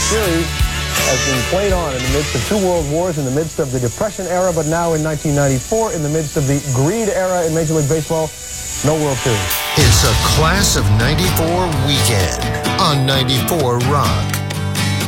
Series has been played on in the midst of 2 world wars, in the midst of the Depression era, but now in 1994, in the midst of the Greed era in Major League Baseball, no World Series. It's a Class of '94 weekend on 94 Rock.